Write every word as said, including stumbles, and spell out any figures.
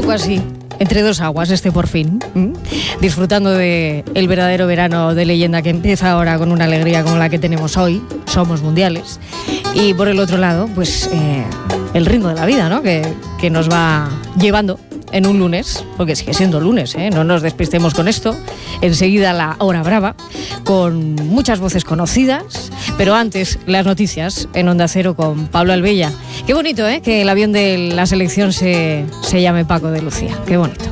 poco así, entre dos aguas este por fin, ¿m? disfrutando de el verdadero verano de leyenda que empieza ahora con una alegría como la que tenemos hoy. Somos mundiales. Y por el otro lado, pues eh, el ritmo de la vida, ¿no? Que, que nos va llevando en un lunes, porque sigue siendo lunes, ¿eh? No nos despistemos con esto. Enseguida la hora brava, con muchas voces conocidas, pero antes las noticias en Onda Cero con Pablo Albella. Qué bonito, ¿eh? Que el avión de la selección se, se llame Paco de Lucía. Qué bonito.